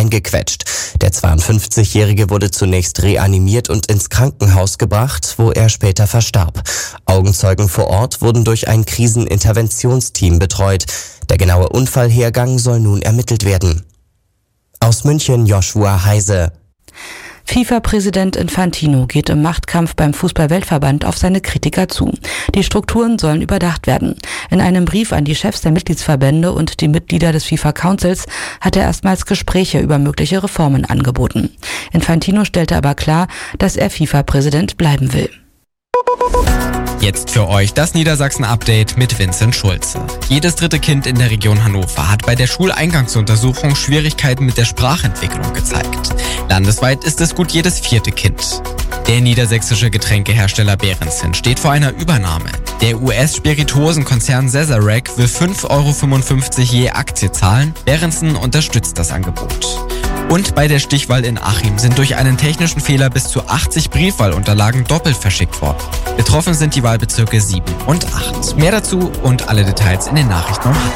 eingequetscht. Der 52-Jährige wurde zunächst reanimiert und ins Krankenhaus gebracht, wo er später verstarb. Augenzeugen vor Ort wurden durch ein Kriseninterventionsteam betreut. Der genaue Unfallhergang soll nun ermittelt werden. Aus München Joshua Heise. FIFA-Präsident Infantino geht im Machtkampf beim Fußball-Weltverband auf seine Kritiker zu. Die Strukturen sollen überdacht werden. In einem Brief an die Chefs der Mitgliedsverbände und die Mitglieder des FIFA-Councils hat er erstmals Gespräche über mögliche Reformen angeboten. Infantino stellte aber klar, dass er FIFA-Präsident bleiben will. Jetzt für euch das Niedersachsen-Update mit Vincent Schulze. Jedes dritte Kind in der Region Hannover hat bei der Schuleingangsuntersuchung Schwierigkeiten mit der Sprachentwicklung gezeigt. Landesweit ist es gut jedes vierte Kind. Der niedersächsische Getränkehersteller Behrensen steht vor einer Übernahme. Der US-Spirituosenkonzern Sazerac will 5,55 € je Aktie zahlen. Behrensen unterstützt das Angebot. Und bei der Stichwahl in Achim sind durch einen technischen Fehler bis zu 80 Briefwahlunterlagen doppelt verschickt worden. Betroffen sind die Wahlbezirke 7 und 8. Mehr dazu und alle Details in den Nachrichten um.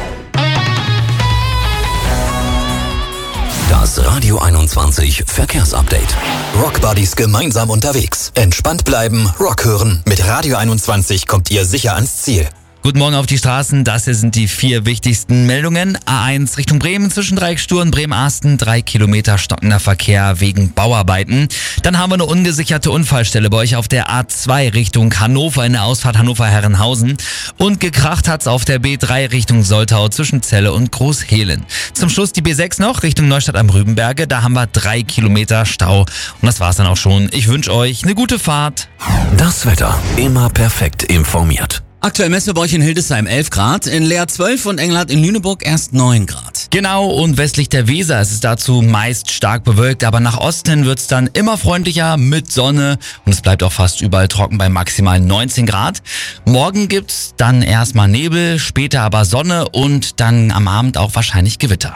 Das Radio 21 Verkehrsupdate. Rock Buddies gemeinsam unterwegs. Entspannt bleiben, Rock hören. Mit Radio 21 kommt ihr sicher ans Ziel. Guten Morgen auf die Straßen, das hier sind die 4 wichtigsten Meldungen. A1 Richtung Bremen zwischen Dreieckstuhl Bremen-Asten, 3 Kilometer stockender Verkehr wegen Bauarbeiten. Dann haben wir eine ungesicherte Unfallstelle bei euch auf der A2 Richtung Hannover in der Ausfahrt Hannover-Herrenhausen. Und gekracht hat's auf der B3 Richtung Soltau zwischen Celle und Großhehlen. Zum Schluss die B6 noch Richtung Neustadt am Rübenberge, da haben wir 3 Kilometer Stau. Und das war's dann auch schon. Ich wünsche euch eine gute Fahrt. Das Wetter, immer perfekt informiert. Aktuell messen wir bei euch in Hildesheim 11 Grad, in Leer 12 und Engelhardt in Lüneburg erst 9 Grad. Genau, und westlich der Weser ist es dazu meist stark bewölkt, aber nach Osten hin wird's dann immer freundlicher mit Sonne und es bleibt auch fast überall trocken bei maximal 19 Grad. Morgen gibt's dann erstmal Nebel, später aber Sonne und dann am Abend auch wahrscheinlich Gewitter.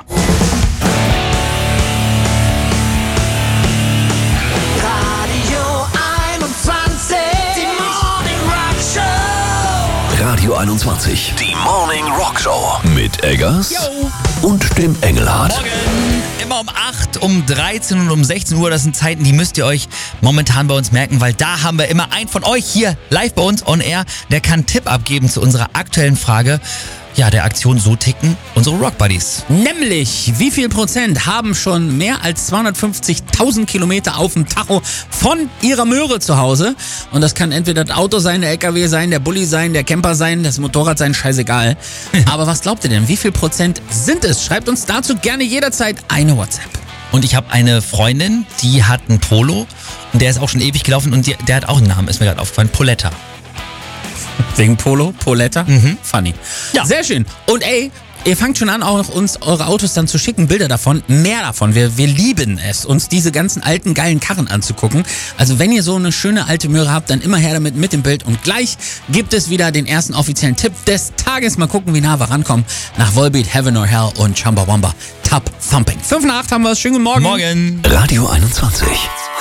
Radio 21, die Morning Rock Show mit Eggers und dem Engelhardt. Morgen, immer um 8, um 13 und um 16 Uhr, das sind Zeiten, die müsst ihr euch momentan bei uns merken, weil da haben wir immer einen von euch hier live bei uns on air, der kann einen Tipp abgeben zu unserer aktuellen Frage. Ja, der Aktion So ticken unsere Rock Buddies. Nämlich, wie viel Prozent haben schon mehr als 250.000 Kilometer auf dem Tacho von ihrer Möhre zu Hause? Und das kann entweder das Auto sein, der LKW sein, der Bulli sein, der Camper sein, das Motorrad sein, scheißegal. Aber was glaubt ihr denn? Wie viel Prozent sind es? Schreibt uns dazu gerne jederzeit eine WhatsApp. Und ich habe eine Freundin, die hat einen Polo und der ist auch schon ewig gelaufen und der hat auch einen Namen, ist mir gerade aufgefallen, Poletta. Wegen Polo, Poletta? Funny. Ja. Sehr schön. Und ey, ihr fangt schon an, auch uns eure Autos dann zu schicken, Bilder davon, mehr davon. Wir lieben es, uns diese ganzen alten, geilen Karren anzugucken. Also wenn ihr so eine schöne alte Möhre habt, dann immer her damit mit dem Bild. Und gleich gibt es wieder den ersten offiziellen Tipp des Tages. Mal gucken, wie nah wir rankommen. Nach Volbeat, Heaven or Hell und Chumbawamba, Top Thumping. 5 nach 8 haben wir es. Schönen guten Morgen. Morgen. Radio 21.